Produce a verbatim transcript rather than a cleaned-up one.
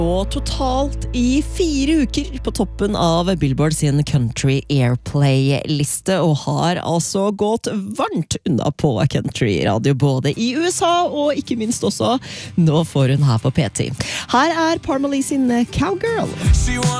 Og totalt i fire uker på toppen av Billboard sin Country Airplay-liste, og har altså gått varmt unna på country-radio, både i U S A og ikke minst også nå får hun her på P T. Her er Parmalee sin Cowgirl.